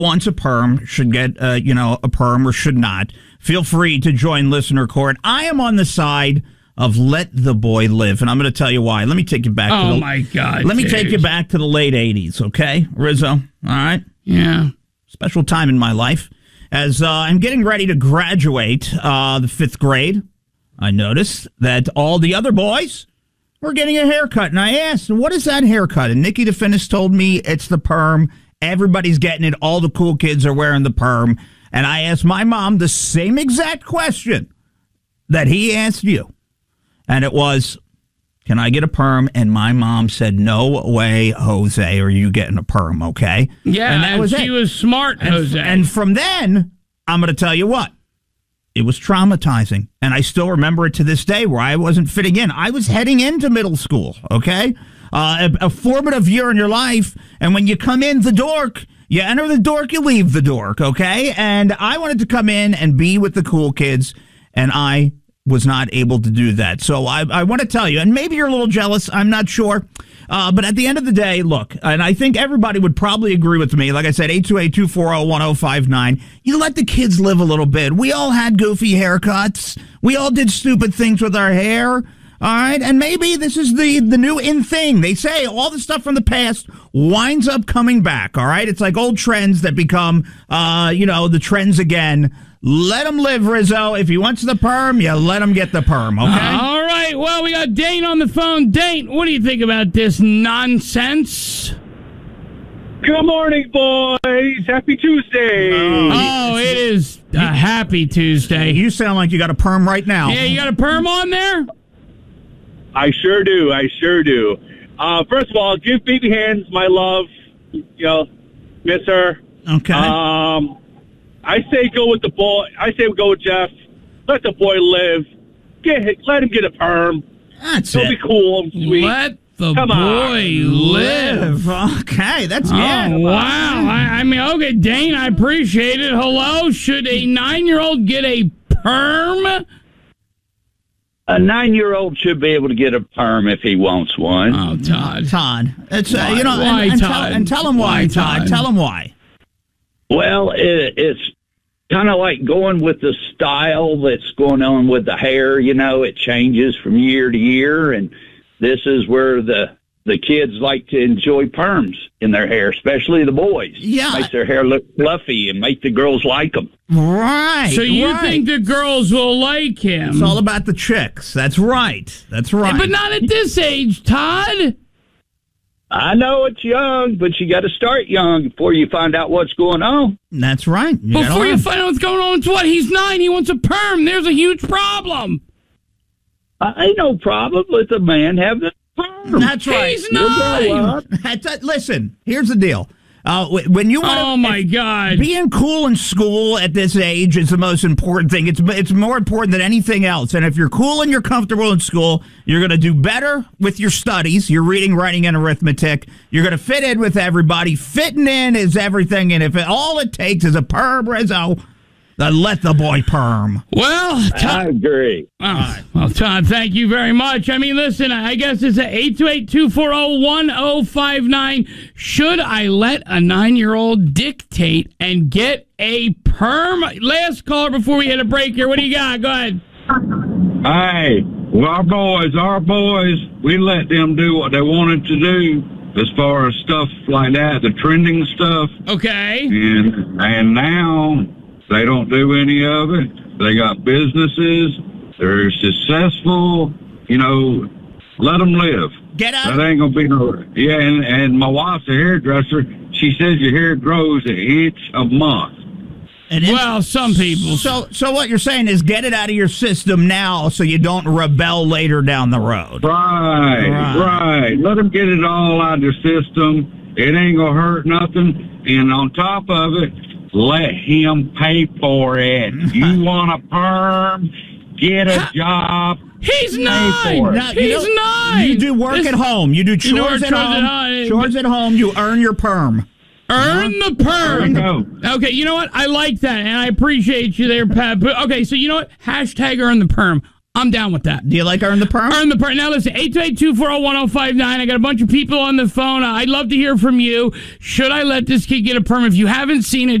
wants a perm should get, a perm or should not. Feel free to join listener court. I am on the side of let the boy live, and I'm going to tell you why. Let me take you back. My God! Let me take you back to the late '80s, okay, Rizzo? All right. Yeah. Special time in my life as I'm getting ready to graduate the 5th grade. I noticed that all the other boys were getting a haircut, and I asked, "What is that haircut?" And Nikki DeFinis told me it's the perm. Everybody's getting it. All the cool kids are wearing the perm. And I asked my mom the same exact question that he asked you. And it was, can I get a perm? And my mom said, no way, Jose, are you getting a perm, okay? Yeah, and she was smart, Jose. And from then, I'm going to tell you what. It was traumatizing. And I still remember it to this day where I wasn't fitting in. I was heading into middle school, okay? A formative year in your life, and when you come in the dork, you enter the dork, you leave the dork, okay? And I wanted to come in and be with the cool kids, and I was not able to do that. So I want to tell you, and maybe you're a little jealous, I'm not sure, but at the end of the day, look, and I think everybody would probably agree with me, like I said, 828-240-1059, you let the kids live a little bit. We all had goofy haircuts. We all did stupid things with our hair. All right, and maybe this is the new in thing. They say all the stuff from the past winds up coming back, all right? It's like old trends that become, the trends again. Let him live, Rizzo. If he wants the perm, you let him get the perm, okay? All right, well, we got Dane on the phone. Dane, what do you think about this nonsense? Good morning, boys. Happy Tuesday. Oh, it is a happy Tuesday. You sound like you got a perm right now. Yeah, you got a perm on there? I sure do. First of all, give Baby Hands my love. Miss her. Okay. I say go with the boy. I say go with Jeff. Let the boy live. Let him get a perm. That's He'll it. be cool and sweet. Let the boy live. Okay, that's it. it. Oh, wow. I mean, okay, Dane, I appreciate it. Hello? Should a 9-year-old get a perm? A 9-year-old should be able to get a perm if he wants one. Oh, Todd. It's why? Why, Todd? Tell him why, Todd. Tell him why. Well, it's kind of like going with the style that's going on with the hair. It changes from year to year, and this is where the kids like to enjoy perms in their hair, especially the boys. Yeah. Makes their hair look fluffy and make the girls like them. Right. So you think the girls will like him? It's all about the chicks. That's right. But not at this age, Todd. I know it's young, but you got to start young before you find out what's going on. That's right. Before you find out what's going on, it's what? He's 9. He wants a perm. There's a huge problem. Ain't no problem with a man having a perm. That's right. He's 9. Listen, here's the deal. When you want oh my God, being cool in school at this age is the most important thing. It's more important than anything else. And if you're cool and you're comfortable in school, you're going to do better with your studies, your reading, writing, and arithmetic. You're going to fit in with everybody. Fitting in is everything. And if all it takes is a perm, Rizzo, then let the boy perm. Well, I agree. All right. Well, Todd, thank you very much. I mean, listen, I guess it's at 828-240-1059. Should I let a 9-year-old dictate and get a perm? Last caller before we hit a break here. What do you got? Go ahead. Hey, well, our boys, we let them do what they wanted to do as far as stuff like that, the trending stuff. Okay. And now they don't do any of it. They got businesses. They're successful. Let them live. Get out. That ain't going to be no... Yeah, and my wife's a hairdresser. She says your hair grows an inch a month. Well, some people. So what you're saying is get it out of your system now so you don't rebel later down the road. Right. Let them get it all out of their system. It ain't going to hurt nothing. And on top of it, let him pay for it. You want a perm? Get a job. He's 9. He's 9. You do work at home. You do chores at home. Chores at home. You earn your perm. Earn the perm. Okay, you know what? I like that, and I appreciate you there, Pat. But, okay, so you know what? Hashtag earn the perm. I'm down with that. Do you like Earn the Perm? Earn the Perm. Now listen, 828-240-1059. I got a bunch of people on the phone. I'd love to hear from you. Should I let this kid get a perm? If you haven't seen it,